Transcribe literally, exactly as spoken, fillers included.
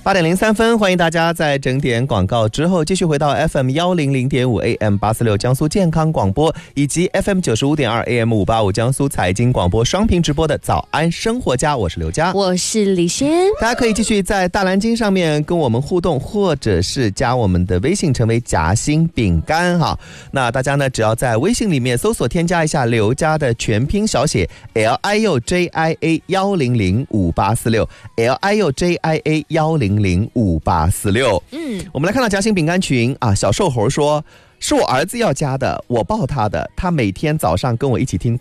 八点零三分，欢迎大家在整点广告之后继续回到 F M 一零零点五 A M 八四六江苏健康广播以及 F M 九十五点二 A M 五八五江苏财经广播双屏直播的早安生活家，我是刘佳， 我是李轩。 大家可以继续在大蓝鲸上面跟我们互动，或者是加我们的微信成为夹心饼干哈。那大家呢，只要在微信里面搜索添加一下刘佳的全拼小写 L I U J I A 一零零五八四六 L I U J I A 一零零五八四六。嗯，我们来看到夹心饼干群啊，小瘦猴说是我儿子要加的，我抱他的，他每天早上跟我一起听